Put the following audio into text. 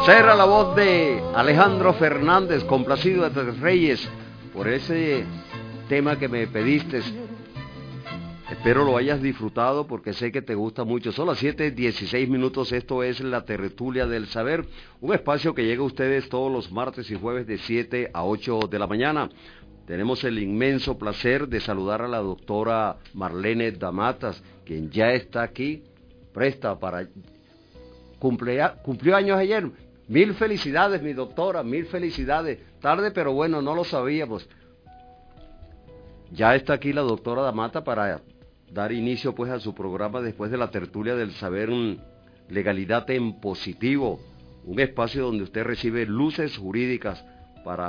Esa era la voz de Alejandro Fernández, complacido de Tres Reyes, por ese tema que me pediste. Espero lo hayas disfrutado porque sé que te gusta mucho. Son las 7:16, esto es La Tertulia del Saber, un espacio que llega a ustedes todos los martes y jueves de 7 a 8 de la mañana. Tenemos el inmenso placer de saludar a la doctora Marlene Damatas, quien ya está aquí, presta para... Cumplió años ayer. Mil felicidades, mi doctora, mil felicidades. Tarde, pero bueno, no lo sabíamos. Ya está aquí la doctora Damata para dar inicio pues a su programa después de La Tertulia del Saber, Legalidad en Positivo, un espacio donde usted recibe luces jurídicas para